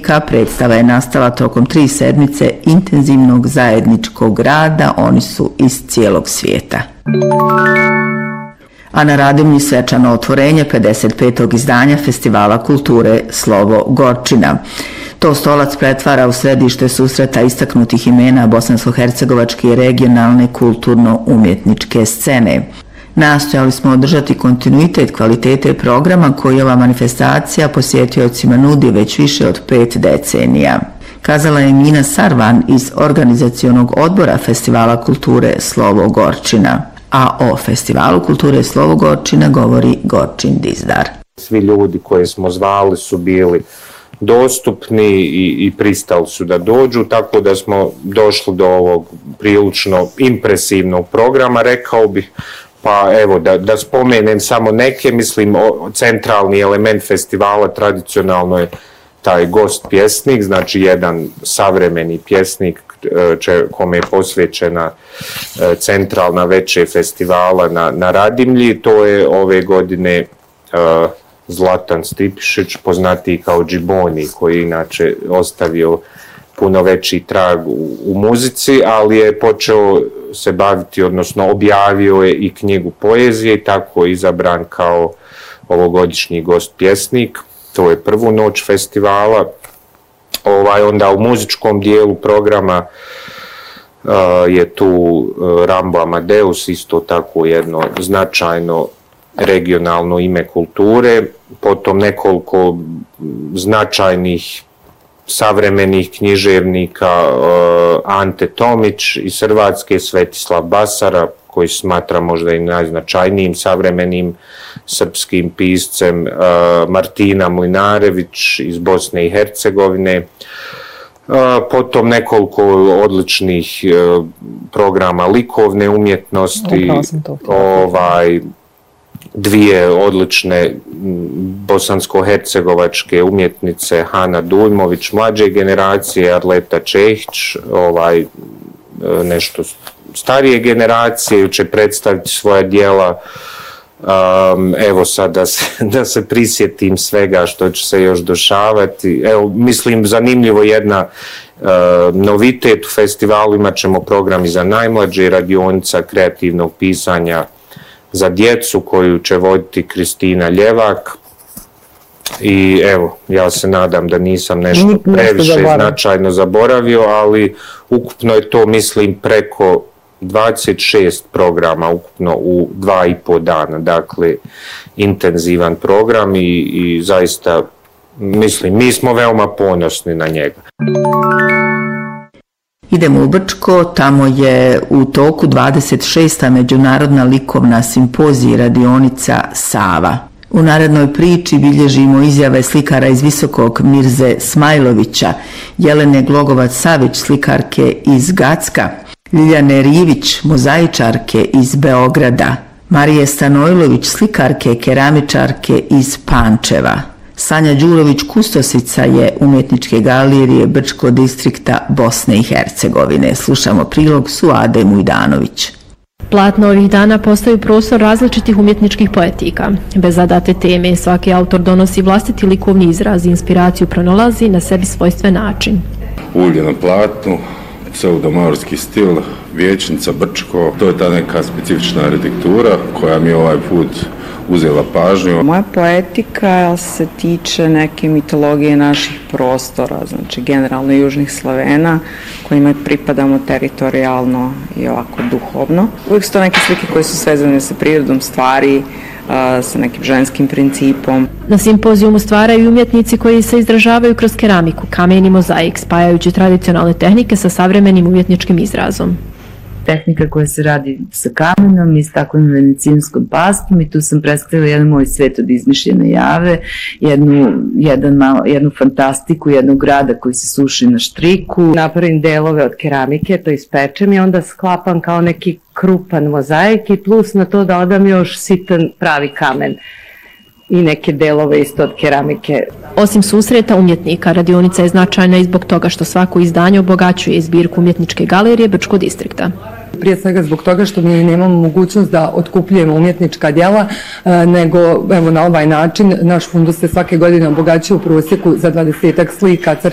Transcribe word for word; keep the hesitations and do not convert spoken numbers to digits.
umjetnika. Predstava je nastala tokom tri sedmice intenzivnog zajedničkog rada, oni su iz cijelog svijeta. A na Radimlji svečano otvorenje pedeset petog izdanja Festivala kulture Slovo Gorčina. To Stolac pretvara u središte susreta istaknutih imena bosansko-hercegovačke i regionalne kulturno-umjetničke scene. Nastojali smo održati kontinuitet kvalitete programa koji ova manifestacija posjetiocima nudi već više od pet decenija, kazala je Mina Sarvan iz organizacionog odbora Festivala kulture Slovo Gorčina. A o Festivalu kulture Slovo Gorčina govori Gorčin Dizdar. Svi ljudi koje smo zvali su bili dostupni i, i pristali su da dođu, tako da smo došli do ovog prilično impresivnog programa, rekao bih. Pa evo, da, da spomenem samo neke, mislim, o, centralni element festivala tradicionalno je taj gost pjesnik, znači jedan savremeni pjesnik če, kome je posvećena centralna veče festivala na, na Radimlji. To je ove godine uh, Zlatan Stipišić, poznatiji kao Džiboni, koji je inače ostavio puno veći trag u, u muzici, ali je počeo se baviti, odnosno objavio je i knjigu poezije i tako je izabran kao ovogodišnji gost pjesnik. To je prvu noć festivala. Ovaj, onda u muzičkom dijelu programa uh, je tu uh, Rambo Amadeus, isto tako jedno značajno regionalno ime kulture, potom nekoliko značajnih savremenih književnika, uh, Ante Tomić iz Hrvatske, Svetislav Basara, koji smatra možda i najznačajnijim savremenim srpskim piscem, uh, Martina Mlinarević iz Bosne i Hercegovine, uh, potom nekoliko odličnih uh, programa likovne umjetnosti, ovaj, dvije odlične bosansko-hercegovačke umjetnice, Hana Dujmović mlađe generacije, Arleta Čehić, ovaj, nešto starije generacije, će predstaviti svoja djela. Um, evo sad da se, da se prisjetim svega što će se još dešavati. Evo, mislim, zanimljivo jedna uh, novitet u festivalu, imat ćemo program i za najmlađe, radionica kreativnog pisanja za djecu koju će voditi Kristina Ljevak. I evo, ja se nadam da nisam nešto previše značajno zaboravio, ali ukupno je to, mislim, preko dvadeset šest programa ukupno u dva i po dana, dakle intenzivan program i, i zaista, mislim, mi smo veoma ponosni na njega. Idemo u Brčko, tamo je u toku dvadeset šesta međunarodna likovna simpozija radionica Sava. U narednoj priči bilježimo izjave slikara iz Visokog Mirze Smajlovića, Jelene Glogovac-Savić, slikarke iz Gacka, Ljiljane Rivić, mozaičarke iz Beograda, Marije Stanojlović, slikarke, keramičarke iz Pančeva. Sanja Đurović Kustosica je umjetničke galerije Brčko distrikta Bosne i Hercegovine. Slušamo prilog Suade Mujdanović. Platno ovih dana postaju prostor različitih umjetničkih poetika. Bez zadate teme, svaki autor donosi vlastiti likovni izraz i inspiraciju pronalazi na sebi svojstven način. Ulje na platnu, pseudomorski stil, vijećnica Brčko, to je ta neka specifična arhitektura koja mi je ovaj put uzela pažnju. Moja poetika se tiče neke mitologije naših prostora, znači generalno južnih Slavena, kojima pripadamo teritorijalno i ovako duhovno. Uvijek su to neke slike koje su svezane sa prirodom stvari, sa nekim ženskim principom. Na simpozijumu stvaraju umjetnici koji se izražavaju kroz keramiku, kamen i mozaik, spajajući tradicionalne tehnike sa savremenim umjetničkim izrazom. Tehnika koja se radi sa kamenom i s takvom venecijanskom pastom, i tu sam predstavila jedan moj svet od izmišljene jave, jednu, jedan malo, jednu fantastiku jednog grada koji se suši na štriku. Napravim delove od keramike, to ispečem i onda sklapam kao neki krupan mozaik i plus na to da odam još sitan pravi kamen i neke delove isto od keramike. Osim susreta umjetnika, radionica je značajna i zbog toga što svako izdanje obogaćuje zbirku umjetničke galerije Brčko distrikta. Prije svega zbog toga što mi nemamo mogućnost da otkupljujemo umjetnička djela, nego evo na ovaj način naš fundus se svake godine obogaćuje u prosjeku za dvadesetak slika.